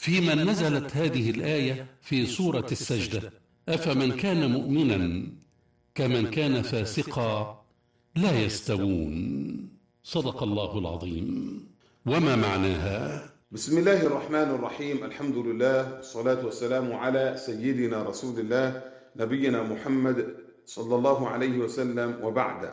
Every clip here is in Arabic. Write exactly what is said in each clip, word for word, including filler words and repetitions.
في من نزلت هذه الآية في سورة السجدة: أفمن كان مؤمنا كمن كان فاسقا لا يستوون. صدق الله العظيم. وما معناها؟ بسم الله الرحمن الرحيم. الحمد لله والصلاة والسلام على سيدنا رسول الله نبينا محمد صلى الله عليه وسلم، وبعد.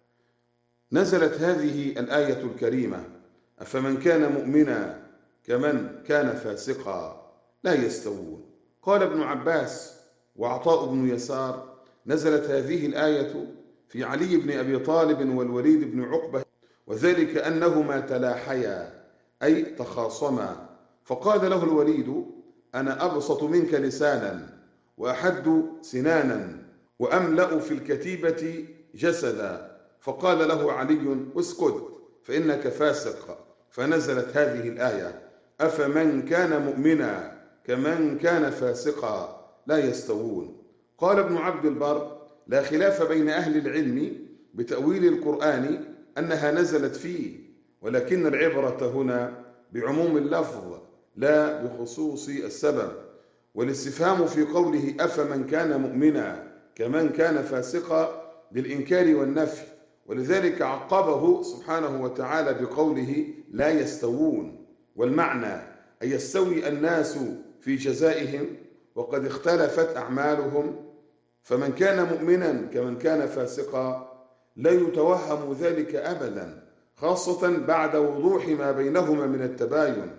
نزلت هذه الآية الكريمة: أفمن كان مؤمنا كمن كان فاسقا لا يستوون. قال ابن عباس وعطاء بن يسار: نزلت هذه الآية في علي بن أبي طالب والوليد بن عقبة، وذلك أنهما تلاحيا أي تخاصما، فقال له الوليد: أنا أبسط منك لسانا وأحد سنانا وأملأ في الكتيبة جسدا، فقال له علي: اسكت فإنك فاسق. فنزلت هذه الآية: أفمن كان مؤمنا كمن كان فاسقا لا يستوون. قال ابن عبد البر: لا خلاف بين أهل العلم بتأويل القرآن أنها نزلت فيه، ولكن العبرة هنا بعموم اللفظ لا بخصوص السبب، والاستفهام في قوله أفمن كان مؤمنا كمن كان فاسقا للإنكار والنفي، ولذلك عقبه سبحانه وتعالى بقوله لا يستوون. والمعنى أن يستوي الناس في جزائهم وقد اختلفت أعمالهم، فمن كان مؤمنا كمن كان فاسقا لا يتوهم ذلك أبدا، خاصة بعد وضوح ما بينهما من التباين،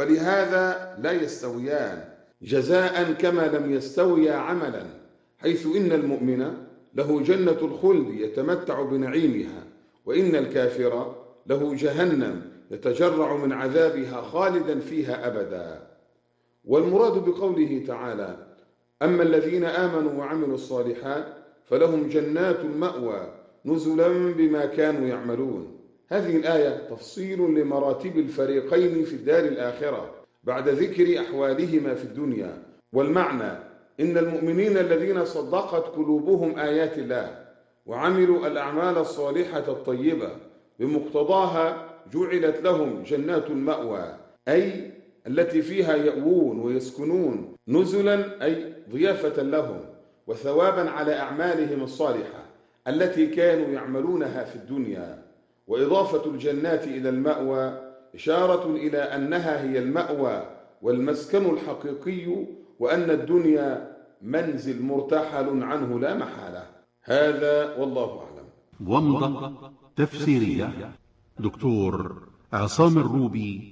فلهذا لا يستويان جزاء كما لم يستويا عملا، حيث إن المؤمن له جنة الخلد يتمتع بنعيمها، وإن الكافر له جهنم يتجرع من عذابها خالدا فيها أبدا. والمراد بقوله تعالى: أما الذين آمنوا وعملوا الصالحات فلهم جنات المأوى نزلا بما كانوا يعملون. هذه الآية تفصيل لمراتب الفريقين في الدار الآخرة بعد ذكر أحوالهما في الدنيا. والمعنى إن المؤمنين الذين صدقت قلوبهم آيات الله وعملوا الأعمال الصالحة الطيبة بمقتضاها جعلت لهم جنات المأوى، أي التي فيها يأوون ويسكنون، نزلا أي ضيافة لهم وثوابا على أعمالهم الصالحة التي كانوا يعملونها في الدنيا. وإضافة الجنات إلى المأوى إشارة إلى أنها هي المأوى والمسكن الحقيقي، وأن الدنيا منزل مرتحل عنه لا محالة. هذا والله أعلم. ومضة تفسيرية دكتور عصام الروبي،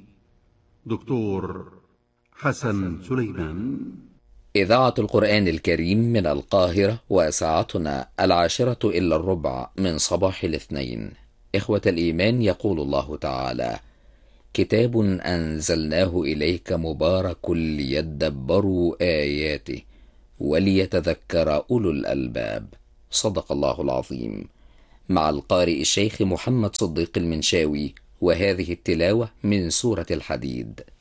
دكتور حسن سليمان. إذاعة القرآن الكريم من القاهرة، وساعتنا العاشرة إلا الربع من صباح الاثنين. إخوة الإيمان، يقول الله تعالى: كتاب أنزلناه إليك مبارك ليدبروا آياته وليتذكر أولو الألباب. صدق الله العظيم. مع القارئ الشيخ محمد صديق المنشاوي، وهذه التلاوة من سورة الحديد.